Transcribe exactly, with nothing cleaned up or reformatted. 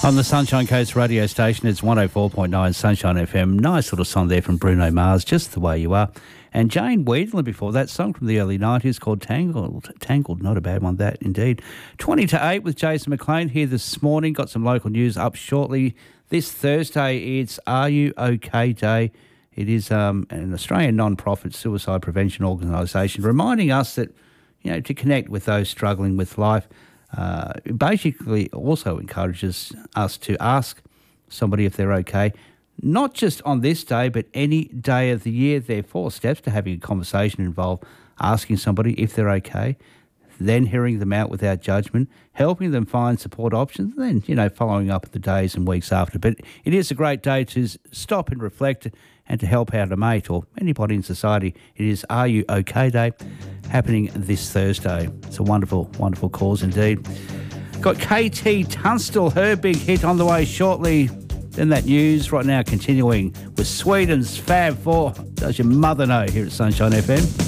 On the Sunshine Coast radio station, it's one oh four point nine Sunshine F M. Nice little song there from Bruno Mars, Just the Way You Are. And Jane Wiedlin before that, song from the early nineties called Tangled. Tangled, not a bad one, that indeed. twenty to eight with Jason McLean here this morning. Got some local news up shortly. This Thursday, it's Are You OK Day. It is um, an Australian non-profit suicide prevention organisation reminding us that, you know, to connect with those struggling with life. Uh, basically also encourages us to ask somebody if they're okay, not just on this day, but any day of the year. There are four steps to having a conversation involve asking somebody if they're okay, then hearing them out without judgment, helping them find support options, and then, you know, following up the days and weeks after. But it is a great day to stop and reflect and to help out a mate or anybody in society. It is Are You OK Day, happening this Thursday. It's a wonderful, wonderful cause indeed. Got K T Tunstall, her big hit on the way shortly. Then that news right now continuing with Sweden's Fab Four. Does your mother know here at Sunshine F M?